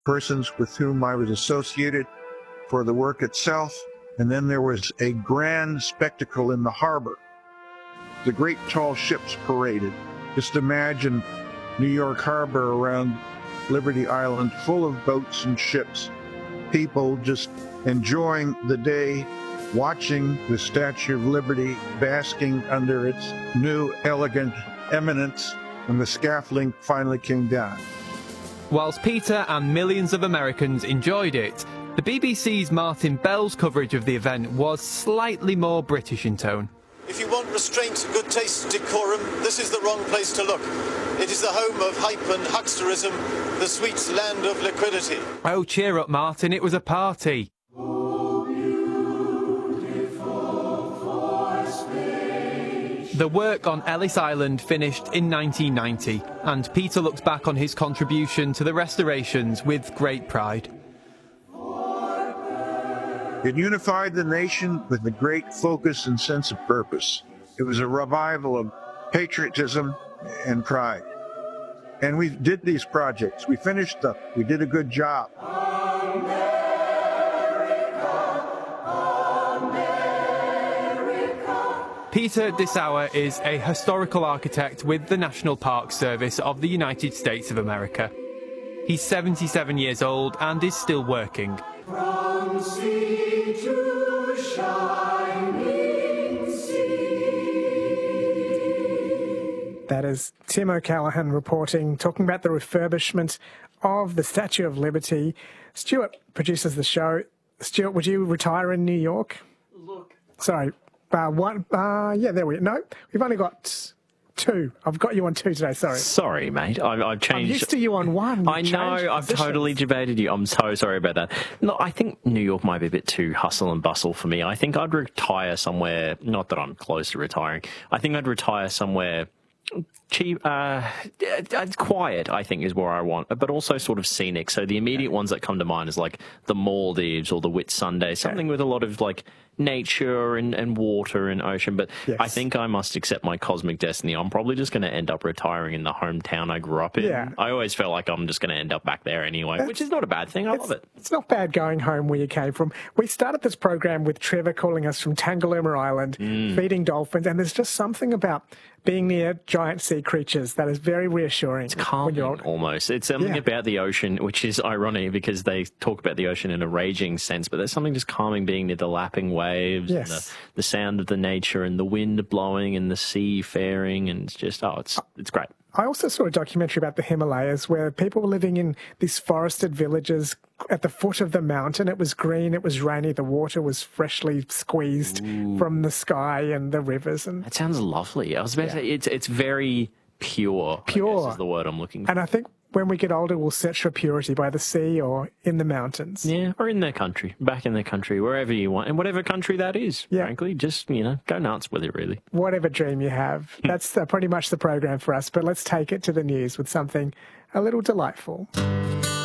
persons with whom I was associated for the work itself. And then there was a grand spectacle in the harbor. The great tall ships paraded. Just imagine New York Harbor around Liberty Island full of boats and ships. People just enjoying the day, watching the Statue of Liberty basking under its new elegant eminence when the scaffolding finally came down. Whilst Peter and millions of Americans enjoyed it, the BBC's Martin Bell's coverage of the event was slightly more British in tone. If you want restraint, good taste, decorum, this is the wrong place to look. It is the home of hype and hucksterism, the sweet land of liquidity. Oh, cheer up, Martin, it was a party. The work on Ellis Island finished in 1990, and Peter looks back on his contribution to the restorations with great pride. It unified the nation with a great focus and sense of purpose. It was a revival of patriotism and pride. And we did these projects. We finished them. We did a good job. Peter Dessauer is a historical architect with the National Park Service of the United States of America. He's 77 years old and is still working. From sea to shining sea. That is Tim O'Callaghan reporting, talking about the refurbishment of the Statue of Liberty. Stuart produces the show. Stuart, would you retire in New York? Look. Sorry. Yeah, there we go. No, we've only got two. I've got you on two today, sorry. Sorry, mate. I've changed. I'm used to you on one. I know, I've totally debated you. I'm so sorry about that. No, I think New York might be a bit too hustle and bustle for me. I think I'd retire somewhere, not that I'm close to retiring, I think I'd retire somewhere cheap, quiet, I think, is where I want, but also sort of scenic. So the immediate ones that come to mind is like the Maldives or the Whitsunday, something with a lot of like nature and water and ocean. But yes. I think I must accept my cosmic destiny. I'm probably just going to end up retiring in the hometown I grew up in. Yeah. I always felt like I'm just going to end up back there anyway, which is not a bad thing. I love it. It's not bad going home where you came from. We started this program with Trevor calling us from Tangalooma Island, feeding dolphins, and there's just something about being near giant sea creatures that is very reassuring. It's calming, almost. It's something about the ocean, which is ironic because they talk about the ocean in a raging sense, but there's something just calming being near the lapping waves, and the sound of the nature and the wind blowing and the sea faring, and it's just, it's great. I also saw a documentary about the Himalayas where people were living in these forested villages at the foot of the mountain. It was green, it was rainy, the water was freshly squeezed from the sky and the rivers. And that sounds lovely. I was about to say, it's very pure. Pure. I guess is the word I'm looking for. And I think when we get older, we'll search for purity by the sea or in the mountains. Yeah, or in their country, back in their country, wherever you want, and whatever country that is, frankly. Just, go nuts with it, really. Whatever dream you have. That's pretty much the program for us. But let's take it to the news with something a little delightful.